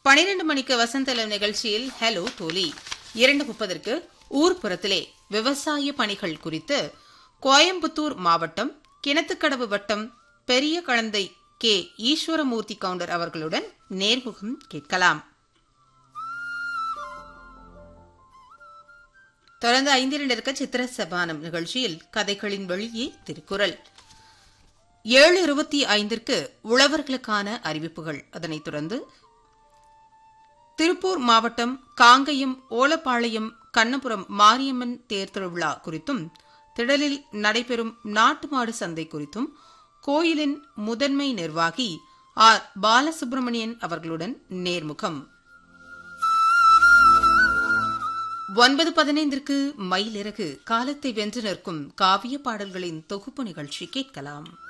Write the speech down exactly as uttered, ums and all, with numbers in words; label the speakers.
Speaker 1: பனிரெண்டு மணிக்கு வசந்தலம் நிகழ்ச்சியில் ஹலோ தோலி, இரண்டு முப்பதற்கு ஊர்ப்புறத்திலே விவசாய பணிகள் குறித்து கோயம்புத்தூர் மாவட்டம் கிணத்துக்கடவு வட்டம் பெரிய கழந்தை கே ஈஸ்வரமூர்த்தி கவுண்டர் அவர்களுடன் நேர்முகம் கேட்கலாம். தொடர்ந்து ஐந்து இரண்டிற்கு சித்திர சபானம் நிகழ்ச்சியில் கதைகளின் வெளியே திருக்குறள். ஏழு இருபத்தி ஐந்திற்கு உழவர்களுக்கான அறிவிப்புகள். அதனைத் தொடர்ந்து திருப்பூர் மாவட்டம் காங்கயம் ஓலப்பாளையம் கண்ணபுரம் மாரியம்மன் தேர் திருவிழா குறித்தும் திடலில் நடைபெறும் நாட்டு மாடு சந்தை குறித்தும் கோயிலின் முதன்மை நிர்வாகி ஆர் பாலசுப்ரமணியன் அவர்களுடன் நேர்முகம். ஒன்பது பதினைந்திற்கு மயிலிறகு காலத்தை வென்று நிற்கும் காவிய பாடல்களின் தொகுப்பு நிகழ்ச்சி கேட்கலாம்.